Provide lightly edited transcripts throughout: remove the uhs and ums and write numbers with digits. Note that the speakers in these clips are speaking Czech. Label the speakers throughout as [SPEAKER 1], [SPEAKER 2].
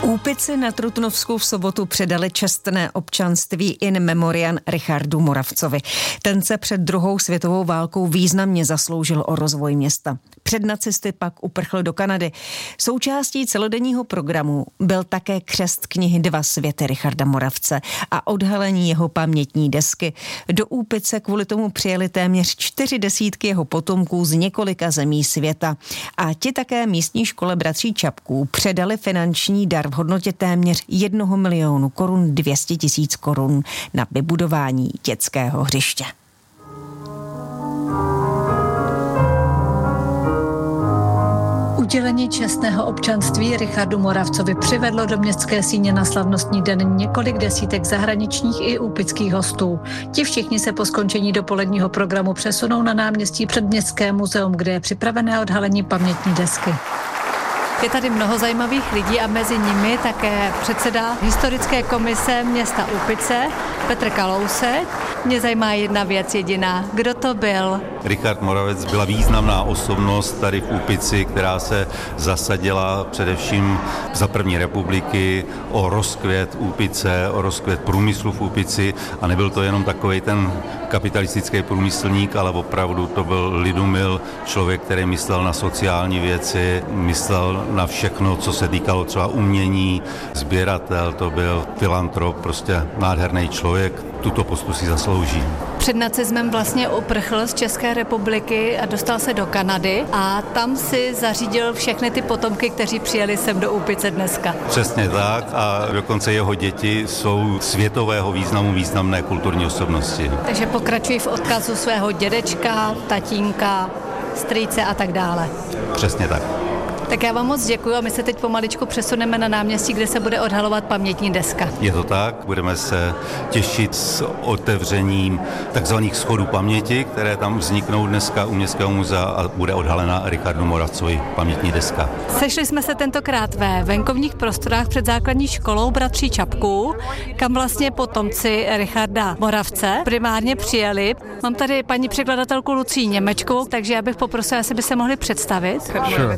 [SPEAKER 1] Úpici na Trutnovsku v sobotu předali čestné občanství in memoriam Richardu Moravcovi. Ten se před druhou světovou válkou významně zasloužil o rozvoj města. Před nacisty pak uprchl do Kanady. Součástí celodenního programu byl také křest knihy Dva světy Richarda Moravce a odhalení jeho pamětní desky. Do Úpice kvůli tomu přijeli téměř 40 jeho potomků z několika zemí světa. A ti také místní škole bratří Čapků předali finanční dar v hodnotě téměř 1 milionu korun 200 000 korun na vybudování dětského hřiště.
[SPEAKER 2] Udělení čestného občanství Richardu Moravcovi přivedlo do městské síně na slavnostní den několik desítek zahraničních i úpických hostů. Ti všichni se po skončení dopoledního programu přesunou na náměstí před Městské muzeum, kde je připravené odhalení pamětní desky.
[SPEAKER 3] Je tady mnoho zajímavých lidí a mezi nimi také předseda historické komise města Úpice Petr Kalousek. Mě zajímá jedna věc jediná. Kdo to byl?
[SPEAKER 4] Richard Moravec byla významná osobnost tady v Úpici, která se zasadila především za první republiky o rozkvět Úpice, o rozkvět průmyslu v Úpici a nebyl to jenom takovej ten kapitalistický průmyslník, ale opravdu to byl lidumil, člověk, který myslel na sociální věci, myslel na všechno, co se týkalo třeba umění, sběratel, to byl filantrop, prostě nádherný člověk, tuto postu si zaslouží.
[SPEAKER 3] Před nacismem vlastně uprchl z České republiky a dostal se do Kanady a tam si zařídil všechny ty potomky, kteří přijeli sem do Úpice dneska.
[SPEAKER 4] Přesně tak a dokonce jeho děti jsou světového významu významné kulturní osobnosti.
[SPEAKER 3] Takže pokračují v odkazu svého dědečka, tatínka, strýce a tak dále.
[SPEAKER 4] Přesně tak.
[SPEAKER 3] Tak já vám moc děkuji a my se teď pomaličku přesuneme na náměstí, kde se bude odhalovat pamětní deska.
[SPEAKER 4] Je to tak, budeme se těšit s otevřením takzvaných schodů paměti, které tam vzniknou dneska u Městského muzea a bude odhalena Richardu Moravcovi pamětní deska.
[SPEAKER 3] Sešli jsme se tentokrát ve venkovních prostorách před základní školou bratří Čapků, kam vlastně potomci Richarda Moravce primárně přijeli. Mám tady paní překladatelku Lucii Němečkovou, takže já bych poprosila, jestli by se mohli představit.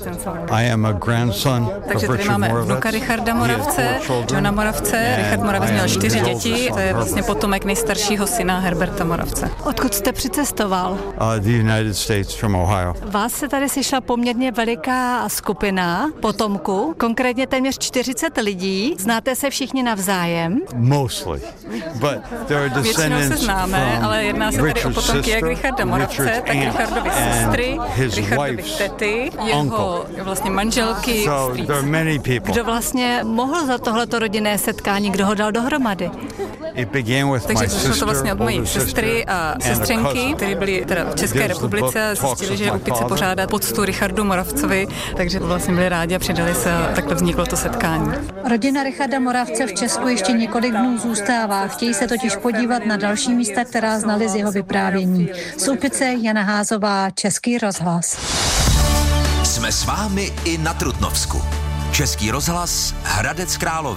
[SPEAKER 5] I am a grandson
[SPEAKER 6] Takže tady máme vnuka Richarda Moravce, Johna Moravce. Richard Moravec měl 4 děti, to je vlastně potomek nejstaršího syna Herberta Moravce.
[SPEAKER 3] Odkud jste přicestoval?
[SPEAKER 5] the United States from Ohio.
[SPEAKER 3] Vás se tady sešla poměrně veliká skupina potomků, konkrétně téměř 40 lidí. Znáte se všichni navzájem?
[SPEAKER 5] Mostly, but there are
[SPEAKER 6] Většinou
[SPEAKER 5] descendants
[SPEAKER 6] se známe, ale jedná se tady o potomky jak Richarda Moravce, tak Richardovy sestry, Richardovy tety, jeho vlastně manželky,
[SPEAKER 5] so there are many people.
[SPEAKER 3] Kdo vlastně mohl za tohleto rodinné setkání, kdo ho dal dohromady?
[SPEAKER 5] It began with
[SPEAKER 6] Takže
[SPEAKER 5] my
[SPEAKER 6] začalo to vlastně od mojí
[SPEAKER 5] older
[SPEAKER 6] sestry a sestřenky, které byly teda v České republice a zjistili, že Úpice pořádá poctu Richardu Moravcovi, takže vlastně byli rádi a přidali se a takhle vzniklo to setkání.
[SPEAKER 2] Rodina Richarda Moravce v Česku ještě několik dnů zůstává. Chtějí se totiž podívat na další místa, která znali z jeho vyprávění. Z Úpice Jana Házová, Český rozhlas.
[SPEAKER 7] Jsme s vámi i na Trutnovsku. Český rozhlas Hradec Králové.